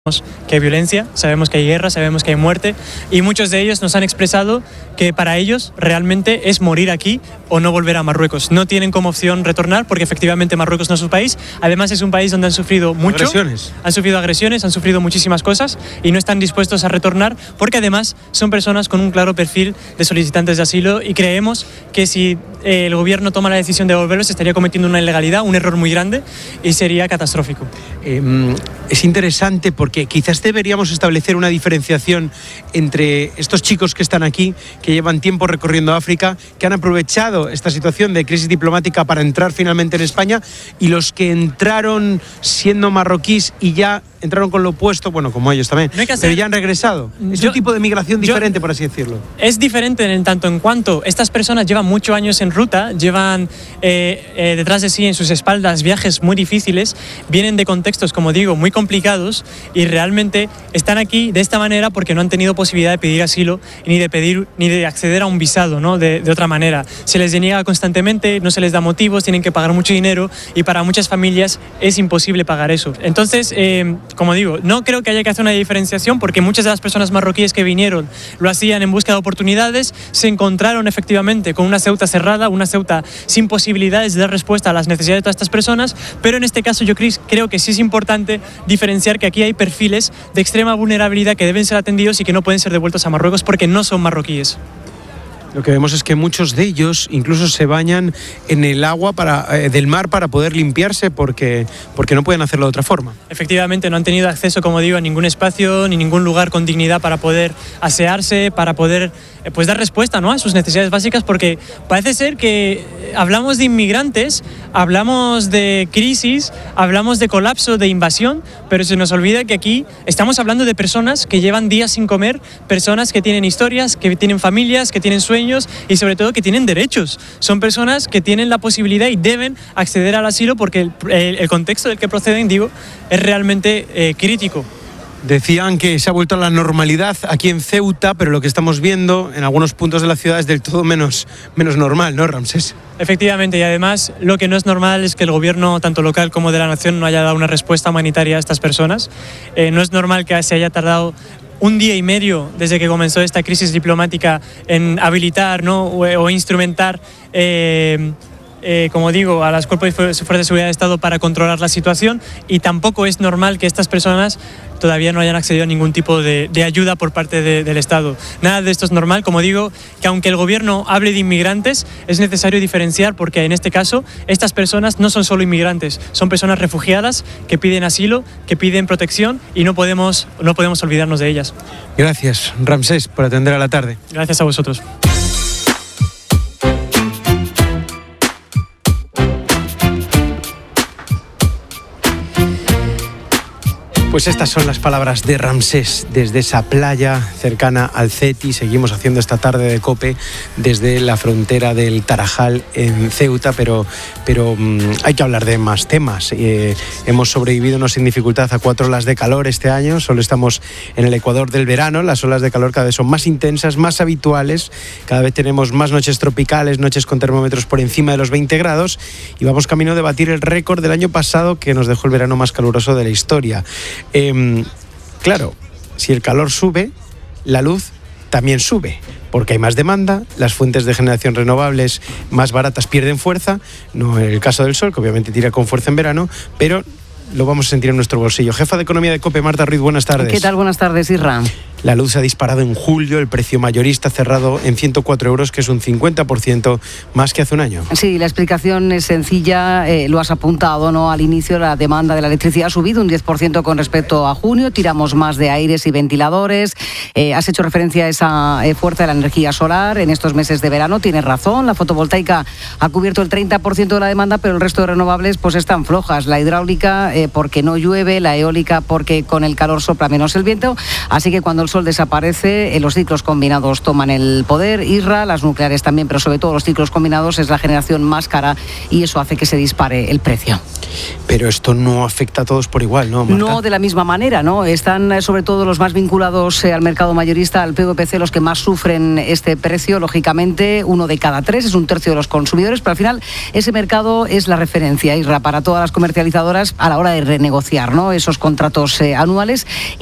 que hay violencia, sabemos que hay guerra, sabemos que hay muerte y muchos de ellos nos han expresado que para ellos realmente es morir aquí o no volver a Marruecos. No tienen como opción retornar porque efectivamente Marruecos no es su país. Además es un país donde han sufrido mucho. Han sufrido agresiones, han sufrido muchísimas cosas y no están dispuestos a retornar porque además son personas con un claro perfil de solicitantes de asilo y creemos que si el gobierno toma la decisión de devolverlos estaría cometiendo una ilegalidad, un error muy grande y sería catastrófico. Es interesante porque quizás deberíamos establecer una diferenciación entre estos chicos que están aquí, que llevan tiempo recorriendo África, que han aprovechado esta situación de crisis diplomática para entrar finalmente en España, y los que entraron siendo marroquíes y ya entraron con lo opuesto, bueno, como ellos también, pero ya han regresado. Es un tipo de migración diferente, por así decirlo. Es diferente en tanto en cuanto estas personas llevan muchos años en ruta, llevan detrás de sí, en sus espaldas, viajes muy difíciles, vienen de contextos, como digo, muy complicados y realmente están aquí de esta manera porque no han tenido posibilidad de pedir asilo ni de acceder a un visado, ¿no? de otra manera. Se les deniega constantemente, no se les da motivos, tienen que pagar mucho dinero y para muchas familias es imposible pagar eso. Entonces, como digo, no creo que haya que hacer una diferenciación porque muchas de las personas marroquíes que vinieron lo hacían en busca de oportunidades, se encontraron efectivamente con una Ceuta cerrada, una Ceuta sin posibilidades de dar respuesta a las necesidades de todas estas personas, pero en este caso yo creo que sí es importante diferenciar que aquí hay perfiles de extrema vulnerabilidad que deben ser atendidos y que no pueden ser devueltos a Marruecos porque no son marroquíes. Lo que vemos es que muchos de ellos incluso se bañan en el agua del mar para poder limpiarse porque no pueden hacerlo de otra forma. Efectivamente, no han tenido acceso, como digo, a ningún espacio ni ningún lugar con dignidad para poder asearse, para poder pues dar respuesta, ¿no?, a sus necesidades básicas, porque parece ser que hablamos de inmigrantes, hablamos de crisis, hablamos de colapso, de invasión, pero se nos olvida que aquí estamos hablando de personas que llevan días sin comer, personas que tienen historias, que tienen familias, que tienen sueños y sobre todo que tienen derechos. Son personas que tienen la posibilidad y deben acceder al asilo porque el contexto del que proceden, digo, es realmente crítico. Decían que se ha vuelto a la normalidad aquí en Ceuta, pero lo que estamos viendo en algunos puntos de la ciudad es del todo menos normal, ¿no, Ramsés? Efectivamente, y además lo que no es normal es que el gobierno, tanto local como de la nación, no haya dado una respuesta humanitaria a estas personas. No es normal que se haya tardado un día y medio desde que comenzó esta crisis diplomática en habilitar, ¿no?, o instrumentar como digo, a las cuerpos y fuerzas de seguridad de Estado para controlar la situación, y tampoco es normal que estas personas todavía no hayan accedido a ningún tipo de ayuda por parte del Estado. Nada de esto es normal. Como digo, que aunque el gobierno hable de inmigrantes, es necesario diferenciar porque en este caso estas personas no son solo inmigrantes, son personas refugiadas que piden asilo, que piden protección y no podemos olvidarnos de ellas. Gracias, Ramsés, por atender a la tarde. Gracias a vosotros. Pues estas son las palabras de Ramsés desde esa playa cercana al Ceti. Seguimos haciendo esta tarde de COPE desde la frontera del Tarajal en Ceuta, pero hay que hablar de más temas. Hemos sobrevivido no sin dificultad a 4 olas de calor este año. Solo estamos en el ecuador del verano. Las olas de calor cada vez son más intensas, más habituales. Cada vez tenemos más noches tropicales, noches con termómetros por encima de los 20 grados y vamos camino de batir el récord del año pasado que nos dejó el verano más caluroso de la historia. Claro, si el calor sube, la luz también sube, porque hay más demanda, las fuentes de generación renovables más baratas pierden fuerza, no en el caso del sol, que obviamente tira con fuerza en verano, pero lo vamos a sentir en nuestro bolsillo. Jefa de Economía de COPE, Marta Ruiz, buenas tardes. ¿Qué tal? Buenas tardes, Isra. La luz se ha disparado en julio, el precio mayorista ha cerrado en 104 euros, que es un 50% más que hace un año. Sí, la explicación es sencilla, lo has apuntado, ¿no? Al inicio la demanda de la electricidad ha subido un 10% con respecto a junio, tiramos más de aires y ventiladores, has hecho referencia a esa fuerza de la energía solar en estos meses de verano, tienes razón, la fotovoltaica ha cubierto el 30% de la demanda, pero el resto de renovables pues están flojas, la hidráulica porque no llueve, la eólica porque con el calor sopla menos el viento, así que cuando el sol desaparece, los ciclos combinados toman el poder, IRRA, las nucleares también, pero sobre todo los ciclos combinados es la generación más cara y eso hace que se dispare el precio. Pero esto no afecta a todos por igual, ¿no, Marta? No de la misma manera, ¿no? Están sobre todo los más vinculados al mercado mayorista, al PVPC, los que más sufren este precio. Lógicamente, 1 de cada 3, es un tercio de los consumidores, pero al final ese mercado es la referencia, IRRA, para todas las comercializadoras a la hora de renegociar, ¿no?, esos contratos anuales.